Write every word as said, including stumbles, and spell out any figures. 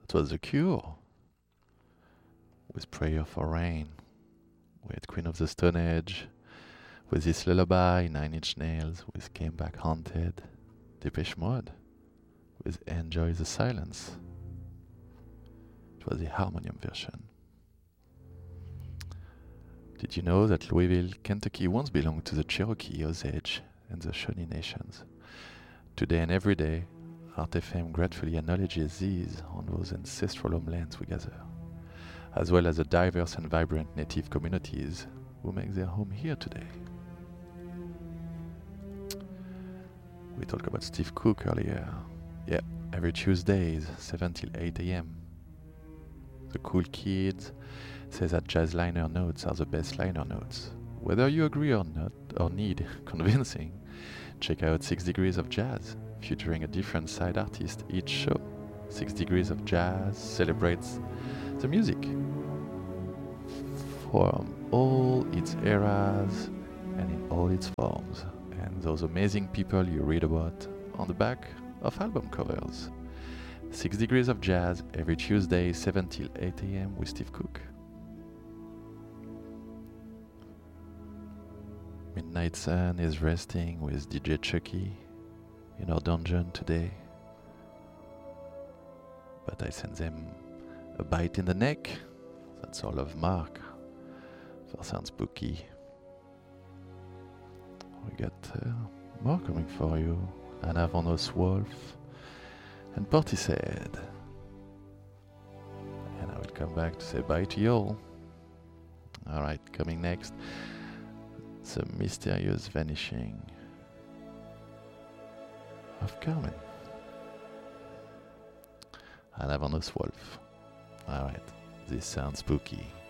That was The Cure with Prayer for Rain, with Queen of the Stone Age, with this lullaby, Nine Inch Nails, with Came Back Haunted, Depeche Mode, with Enjoy the Silence. It was the harmonium version. Did you know that Louisville, Kentucky once belonged to the Cherokee, Osage, and the Shawnee nations? Today and every day, Art F M gratefully acknowledges these on those ancestral homelands we gather, as well as the diverse and vibrant native communities who make their home here today. We talked about Steve Cook earlier. Yeah, every Tuesdays, seven till eight a m. The cool kids says that jazz liner notes are the best liner notes. Whether you agree or not, or need convincing, check out Six Degrees of Jazz, featuring a different side artist each show. Six Degrees of Jazz celebrates the music from all its eras and in all its forms, and those amazing people you read about on the back of album covers. Six Degrees of Jazz every Tuesday, seven till eight a m with Steve Cook. Midnight Sun is resting with D J Chucky in our dungeon today. But I send them a bite in the neck. That's all of Mark for Sound Spooky. We got uh, more coming for you. Anna Von Wolf and Portishead. And I will come back to say bye to you all. Alright, coming next, the mysterious vanishing of Carmen. Anna Von Wolf. Alright, this sounds spooky.